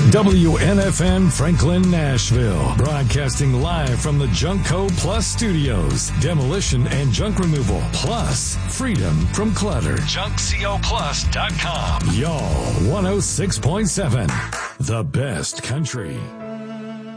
WNFN Franklin, Nashville. Broadcasting live from the Junkco Plus studios. Demolition and junk removal. Plus, freedom from clutter. JunkCoPlus.com. Y'all 106.7. The best country.